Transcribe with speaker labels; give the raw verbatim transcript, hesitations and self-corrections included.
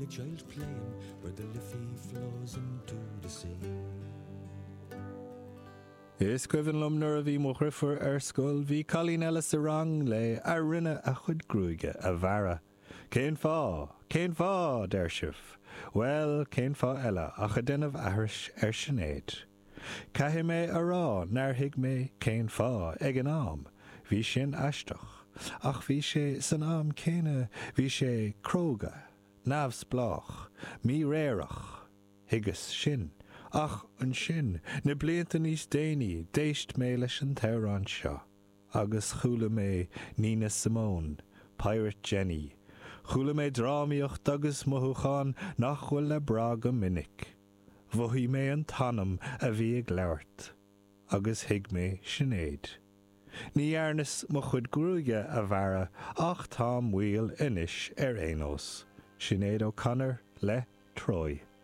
Speaker 1: a child playing where the Liffey flows into the sea.
Speaker 2: Is cuivan lumnar a bhí mo chriffar ar scoil bhí Colleen Ellis a rang le a rinne a chud grúige a bhara. Cén fá, cén fá, dersif. Well, cén fá eile a chudenmh ahris ar sinnéad. Caithé mé a rá nar hiig mé cén fá ag an am, bhí sin aisteach, ach bhí sé san am céine, bhí sé cróga, nabhsplách, mí réireach, higus sin. Ach an sin, na blianta níos déine déist mé leis an teirán seo. Agus chúla mé Nina Simone, Pirate Jenny. Chúla mé drámaíocht agus mothúcháin nach bhfuil le bra go minic. Bhuaigh mé an tanam a bhí ag leirt. Agus hiig mé sinnéad. Ní airnas mo chud grúige a bhara ach tá mhuiil inis ar énos. Sinead O'Connor le Troy.